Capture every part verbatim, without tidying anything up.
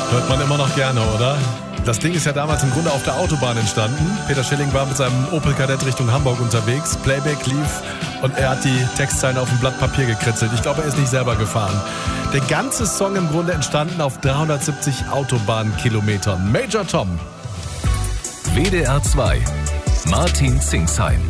Hört man immer noch gerne, oder? Das Ding ist ja damals im Grunde auf der Autobahn entstanden. Peter Schilling war mit seinem Opel Kadett Richtung Hamburg unterwegs. Playback lief und er hat die Textzeilen auf ein Blatt Papier gekritzelt. Ich glaube, er ist nicht selber gefahren. Der ganze Song im Grunde entstanden auf dreihundertsiebzig Autobahnkilometern. Major Tom. W D R zwei. Martin Zingsheim.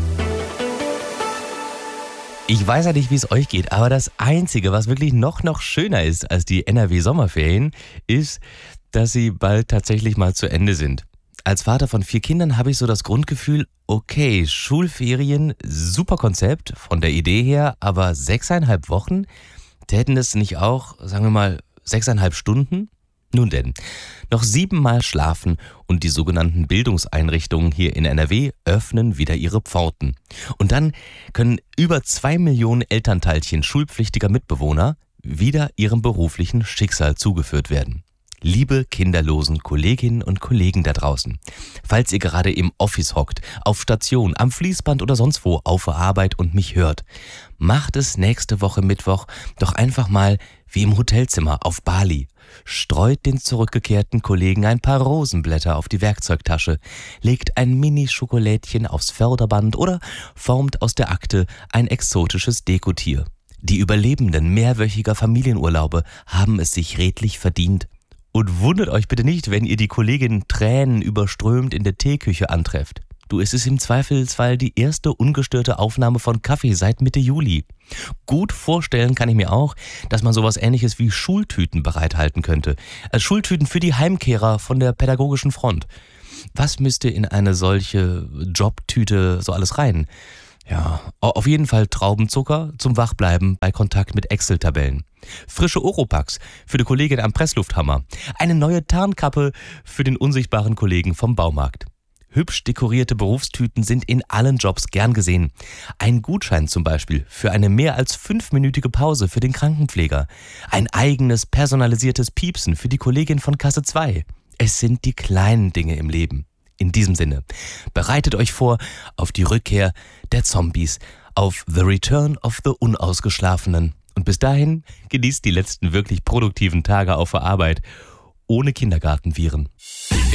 Ich weiß ja nicht, wie es euch geht, aber das Einzige, was wirklich noch, noch schöner ist als die N R W-Sommerferien, ist, dass sie bald tatsächlich mal zu Ende sind. Als Vater von vier Kindern habe ich so das Grundgefühl, okay, Schulferien, super Konzept von der Idee her, aber sechseinhalb Wochen, täten es nicht auch, sagen wir mal, sechseinhalb Stunden? Nun denn, noch siebenmal schlafen und die sogenannten Bildungseinrichtungen hier in N R W öffnen wieder ihre Pforten. Und dann können über zwei Millionen Elternteilchen schulpflichtiger Mitbewohner wieder ihrem beruflichen Schicksal zugeführt werden. Liebe kinderlosen Kolleginnen und Kollegen da draußen, falls ihr gerade im Office hockt, auf Station, am Fließband oder sonst wo auf der Arbeit und mich hört, macht es nächste Woche Mittwoch doch einfach mal wie im Hotelzimmer auf Bali. Streut den zurückgekehrten Kollegen ein paar Rosenblätter auf die Werkzeugtasche, legt ein Mini-Schokolädchen aufs Förderband oder formt aus der Akte ein exotisches Dekotier. Die Überlebenden mehrwöchiger Familienurlaube haben es sich redlich verdient. Und wundert euch bitte nicht, wenn ihr die Kollegin Tränen überströmt in der Teeküche antrefft. Du, es ist im Zweifelsfall die erste ungestörte Aufnahme von Kaffee seit Mitte Juli. Gut vorstellen kann ich mir auch, dass man sowas Ähnliches wie Schultüten bereithalten könnte. Als Schultüten für die Heimkehrer von der pädagogischen Front. Was müsste in eine solche Jobtüte so alles rein? Ja, auf jeden Fall Traubenzucker zum Wachbleiben bei Kontakt mit Excel-Tabellen. Frische Oropax für die Kollegin am Presslufthammer. Eine neue Tarnkappe für den unsichtbaren Kollegen vom Baumarkt. Hübsch dekorierte Berufstüten sind in allen Jobs gern gesehen. Ein Gutschein zum Beispiel für eine mehr als fünfminütige Pause für den Krankenpfleger. Ein eigenes personalisiertes Piepsen für die Kollegin von Kasse zwei. Es sind die kleinen Dinge im Leben. In diesem Sinne, bereitet euch vor auf die Rückkehr der Zombies, auf The Return of the Unausgeschlafenen. Und bis dahin genießt die letzten wirklich produktiven Tage auf der Arbeit ohne Kindergartenviren.